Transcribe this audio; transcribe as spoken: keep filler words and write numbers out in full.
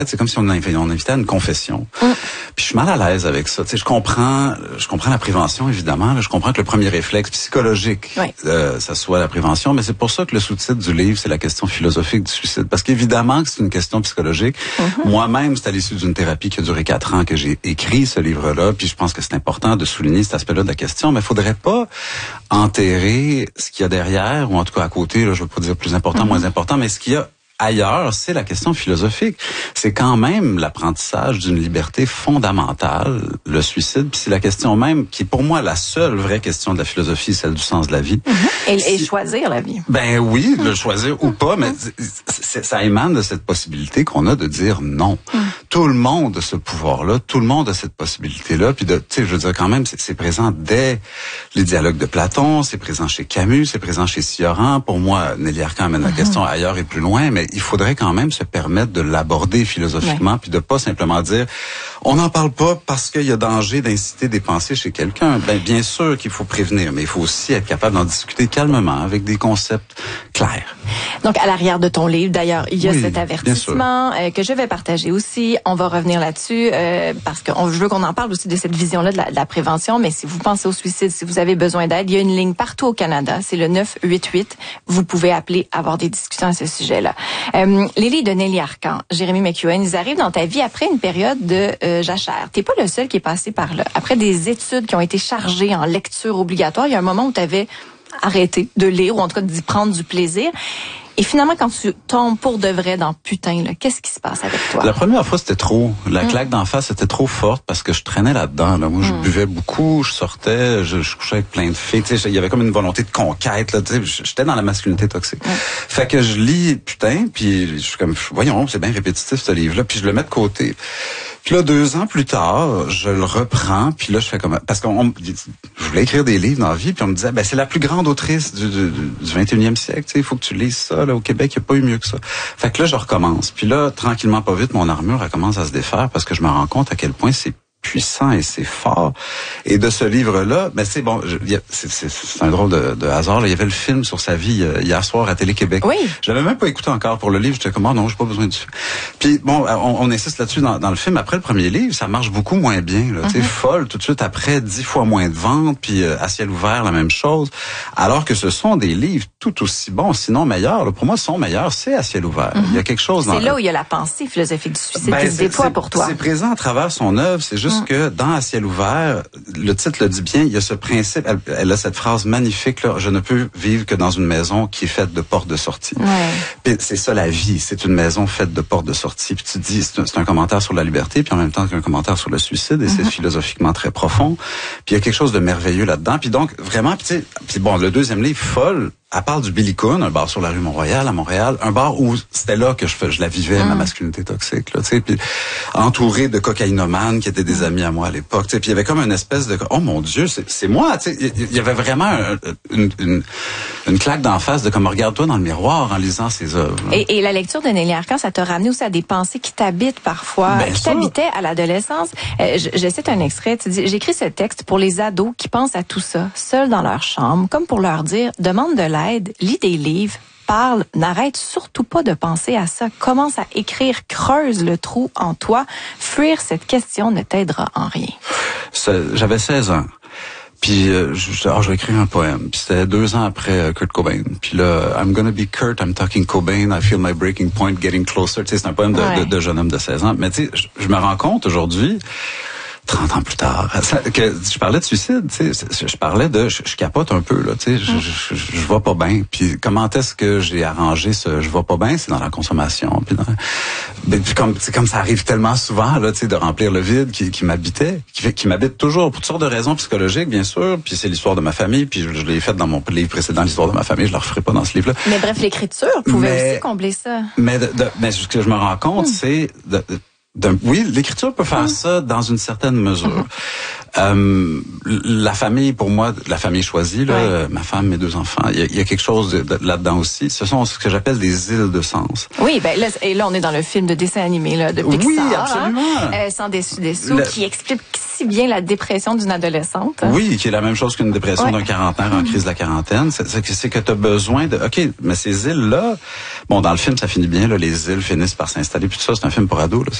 C'est comme si on, on invitait à une confession. Mm. Puis je suis mal à l'aise avec ça. Tu sais, je comprends, je comprends la prévention évidemment. Là, je comprends que le premier réflexe psychologique, oui. euh, ça soit la prévention. Mais c'est pour ça que le sous-titre du livre, c'est la question philosophique du suicide. Parce qu'évidemment que c'est une question psychologique. Mm-hmm. Moi-même, c'est à l'issue d'une thérapie qui a duré quatre ans que j'ai écrit ce livre-là. Puis je pense que c'est important de souligner cet aspect-là de la question. Mais il faudrait pas enterrer ce qu'il y a derrière, ou en tout cas à côté. Là, je veux pas dire plus important, mm-hmm. moins important, mais ce qu'il y a ailleurs, c'est la question philosophique. C'est quand même l'apprentissage d'une liberté fondamentale, le suicide. Puis c'est la question même qui est pour moi la seule vraie question de la philosophie, celle du sens de la vie. Mm-hmm. Et, si, et choisir la vie. Ben oui, le choisir mm-hmm. ou pas, mais c'est, ça émane de cette possibilité qu'on a de dire non. Mm-hmm. Tout le monde a ce pouvoir-là, tout le monde a cette possibilité-là. Puis de, tu sais, je veux dire quand même, c'est, c'est présent dès les dialogues de Platon, c'est présent chez Camus, c'est présent chez Sioran. Pour moi, Nelly Arcan amène la mm-hmm. question ailleurs et plus loin, mais il faudrait quand même se permettre de l'aborder philosophiquement, ouais. puis de pas simplement dire on n'en parle pas parce qu'il y a danger d'inciter des pensées chez quelqu'un. Ben bien sûr qu'il faut prévenir, mais il faut aussi être capable d'en discuter calmement avec des concepts clairs. Donc à l'arrière de ton livre, d'ailleurs, il y a oui, cet avertissement euh, que je vais partager aussi. On va revenir là-dessus euh, parce que on, je veux qu'on en parle aussi de cette vision-là de la, de la prévention. Mais si vous pensez au suicide, si vous avez besoin d'aide, il y a une ligne partout au Canada. C'est le neuf huit huit. Vous pouvez appeler, avoir des discussions à ce sujet-là. Euh, Lily de Nelly Arcan, Jérémy McEwen, ils arrivent dans ta vie après une période de euh, jachère. T'es pas le seul qui est passé par là. Après des études qui ont été chargées en lecture obligatoire, il y a un moment où tu avais arrêté de lire, ou en tout cas d'y prendre du plaisir. Et finalement, quand tu tombes pour de vrai dans putain, là, qu'est-ce qui se passe avec toi? La première fois, c'était trop. La mm. claque d'en face, c'était trop forte parce que je traînais là-dedans. Là. Moi, je mm. buvais beaucoup, je sortais, je, je couchais avec plein de filles. Tu sais, il y avait comme une volonté de conquête. Là, tu sais, j'étais dans la masculinité toxique. Mm. Fait que je lis putain, puis je suis comme, voyons, c'est bien répétitif ce livre-là, puis je le mets de côté. Puis là, deux ans plus tard, je le reprends, puis là, je fais comme... Parce qu'on, je voulais écrire des livres dans la vie, puis on me disait, ben c'est la plus grande autrice du, du, du vingt et unième siècle, tu sais, il faut que tu lises ça, là, au Québec, il n'y a pas eu mieux que ça. Fait que là, je recommence. Puis là, tranquillement, pas vite, mon armure, elle commence à se défaire, parce que je me rends compte à quel point c'est puissant et c'est fort. Et de ce livre-là, ben c'est bon, je, c'est, c'est, c'est un drôle de, de hasard. Là. Il y avait le film sur sa vie euh, hier soir à Télé-Québec. Oui. Je l'avais même pas écouté encore pour le livre. J'étais comme, oh non, j'ai pas besoin de ça. Puis bon, on, on insiste là-dessus dans, dans le film. Après le premier livre, ça marche beaucoup moins bien. Là. Mm-hmm. Tu sais, Folle, tout de suite après, dix fois moins de ventes. Puis euh, À ciel ouvert, la même chose. Alors que ce sont des livres tout aussi bons, sinon meilleurs. Là. Pour moi, son meilleur, c'est À ciel ouvert. Mm-hmm. Il y a quelque chose dans... C'est là où il y a la pensée philosophique du suicide ben, qui se déploie pour toi. C'est présent à travers son œuvre. C'est juste mm. que dans À ciel ouvert, le titre le dit bien, il y a ce principe, elle, elle a cette phrase magnifique, là, je ne peux vivre que dans une maison qui est faite de portes de sortie. Ouais. Puis c'est ça la vie, c'est une maison faite de portes de sortie. Puis tu te dis, c'est un, c'est un commentaire sur la liberté, puis en même temps qu'un commentaire sur le suicide, et mm-hmm. c'est philosophiquement très profond. Puis il y a quelque chose de merveilleux là-dedans. Puis donc, vraiment, puis tu sais, puis bon, le deuxième livre, Folle, elle parle du Billy Coon, un bar sur la rue Mont-Royal à Montréal, un bar où c'était là que je, je la vivais, mm. ma masculinité toxique, là, tu sais, puis entouré de cocaïnomanes qui étaient des amis à moi à l'époque, tu sais, puis il y avait comme une espèce de, oh mon Dieu, c'est, c'est moi, tu sais, il y avait vraiment un, une, une, une claque d'en face de comme regarde-toi dans le miroir en lisant ses œuvres. Et, et la lecture de Nelly Arcan, ça t'a ramené aussi à des pensées qui t'habitent parfois, ben qui ça. t'habitaient à l'adolescence. Euh, je, je cite un extrait, tu dis, j'écris ce texte pour les ados qui pensent à tout ça, seuls dans leur chambre, comme pour leur dire, demande de l'aide, lis des livres, parle, n'arrête surtout pas de penser à ça. Commence à écrire, creuse le trou en toi. Fuir cette question ne t'aidera en rien. Ça, j'avais seize ans. Puis euh, je, oh, je vais écrire un poème. Puis c'était deux ans après euh, Kurt Cobain. Puis là, I'm gonna be Kurt, I'm talking Cobain, I feel my breaking point getting closer. Tu sais, c'est un poème de, ouais. de, de jeune homme de seize ans. Mais tu sais, je, je me rends compte aujourd'hui, trente ans plus tard, que je parlais de suicide, tu sais, je parlais de, je, je capote un peu, là, tu sais, je, je, je, je vais pas bien. Puis comment est-ce que j'ai arrangé ce je vais pas bien, c'est dans la consommation. Puis, dans, puis comme, c'est comme ça arrive tellement souvent, là, tu sais, de remplir le vide qui, qui m'habitait, qui, qui m'habite toujours pour toutes sortes de raisons psychologiques, bien sûr. Puis c'est l'histoire de ma famille, puis je, je l'ai fait dans mon livre précédent, l'histoire de ma famille, je la referai pas dans ce livre-là. Mais bref, l'écriture pouvait mais, aussi combler ça. Mais, de, de, mais ce que je me rends compte, hum. c'est de, de, D'un, oui, l'écriture peut faire mmh. ça dans une certaine mesure. Mmh. Euh, la famille, pour moi, la famille choisie, là, ouais. ma femme, mes deux enfants, il y a, il y a quelque chose de, de, là-dedans aussi. Ce sont ce que j'appelle des îles de sens. Oui, ben là, et là, on est dans le film de dessin animé là, de Pixar. Oui, absolument. Hein, euh, sans dessus-dessous, le... qui explique si bien la dépression d'une adolescente. Oui, qui est la même chose qu'une dépression ouais. d'un quarantenaire en crise de la quarantaine. C'est, c'est que, c'est que tu as besoin de... OK, mais ces îles-là... Bon, dans le film, ça finit bien, là, les îles finissent par s'installer, puis tout ça, c'est un film pour ados, là.